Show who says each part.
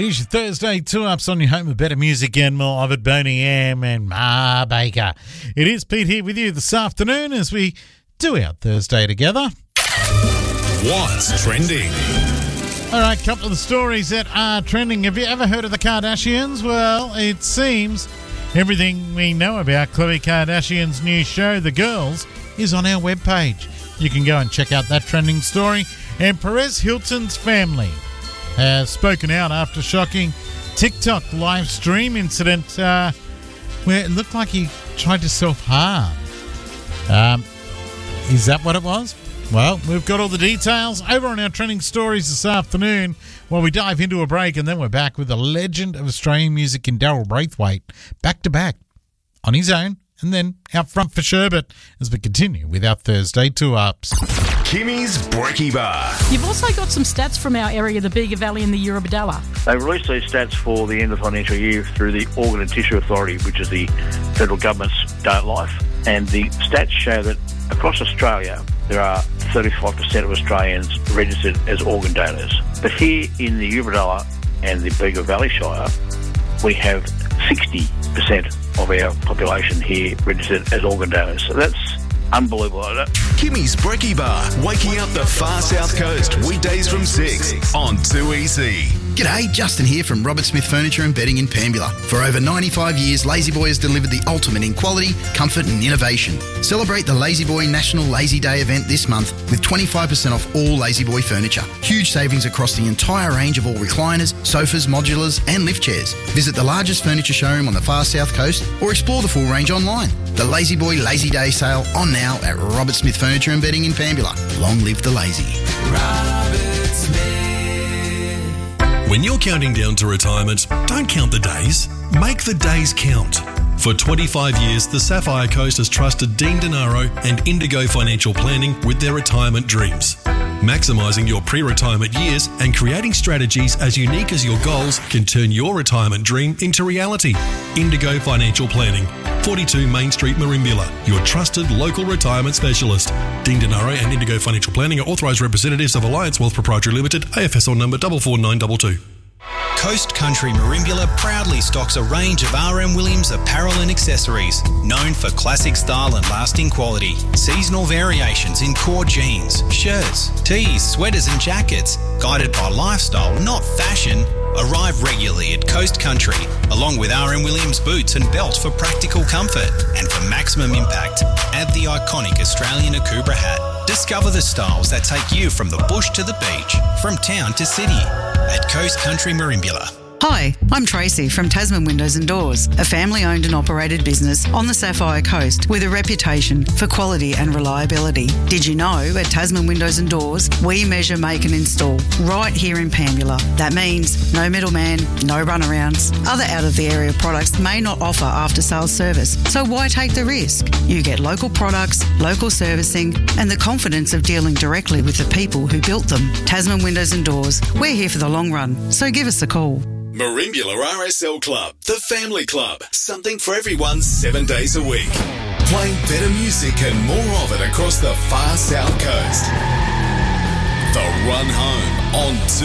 Speaker 1: It is your Thursday 2-Ups on your home of better music and more of it, Boney M and Ma Baker. It is Pete here with you this afternoon as we do our Thursday together.
Speaker 2: What's trending?
Speaker 1: All right, a couple of the stories that are trending. Have you ever heard of the Kardashians? Well, it seems everything we know about Khloe Kardashian's new show, The Girls, is on our webpage. You can go and check out that trending story. And Perez Hilton's family has spoken out after shocking TikTok live stream incident where it looked like he tried to self-harm. Is that what it was? Well, we've got all the details over on our trending stories this afternoon while we dive into a break, and then we're back with the legend of Australian music in Daryl Braithwaite back to back on his own, and then out front for Sherbet as we continue with our Thursday 2-Ups.
Speaker 2: Kimmy's Brekkie Bar.
Speaker 3: You've also got some stats from our area, the Bega Valley and the Eurobodalla.
Speaker 4: They released these stats for the end of the financial year through the Organ and Tissue Authority, which is the federal government's day at life. And the stats show that across Australia, there are 35% of Australians registered as organ donors. But here in the Eurobodalla and the Bega Valley Shire, we have 60% of our population here registered as organ donors. So that's unbelievable.
Speaker 2: Kimmy's Brekkie Bar, waking up the far south coast, weekdays from 6 on 2EC.
Speaker 5: G'day, Justin here from Robert Smith Furniture and Bedding in Pambula. For over 95 years, Lazy Boy has delivered the ultimate in quality, comfort and innovation. Celebrate the Lazy Boy National Lazy Day event this month with 25% off all Lazy Boy furniture. Huge savings across the entire range of all recliners, sofas, modulars and lift chairs. Visit the largest furniture showroom on the far south coast or explore the full range online. The Lazy Boy Lazy Day sale on now at Robert Smith Furniture and Bedding in Pambula. Long live the lazy.
Speaker 2: Robert Smith. When you're counting down to retirement, don't count the days. Make the days count. For 25 years, the Sapphire Coast has trusted Dean Denaro and Indigo Financial Planning with their retirement dreams. Maximising your pre-retirement years and creating strategies as unique as your goals can turn your retirement dream into reality. Indigo Financial Planning, 42 Main Street, Merimbula, your trusted local retirement specialist. Dean Denaro and Indigo Financial Planning are authorised representatives of Alliance Wealth Proprietary Limited, AFSL number 44922.
Speaker 6: Coast Country Merimbula proudly stocks a range of R.M. Williams apparel and accessories, known for classic style and lasting quality. Seasonal variations in core jeans, shirts, tees, sweaters and jackets, guided by lifestyle, not fashion, arrive regularly at Coast Country, along with R.M. Williams boots and belt for practical comfort. And for maximum impact, add the iconic Australian Akubra hat. Discover the styles that take you from the bush to the beach, from town to city, at Coast Country Merimbula.
Speaker 7: Hi, I'm Tracy from Tasman Windows and Doors, a family-owned and operated business on the Sapphire Coast with a reputation for quality and reliability. Did you know at Tasman Windows and Doors, we measure, make and install right here in Pambula. That means no middleman, no runarounds. Other out-of-the-area products may not offer after-sales service, so why take the risk? You get local products, local servicing and the confidence of dealing directly with the people who built them. Tasman Windows and Doors, we're here for the long run, so give us a call.
Speaker 2: Merimbula RSL Club, the family club. Something for everyone 7 days a week. Playing better music and more of it across the far south coast. The Run Home on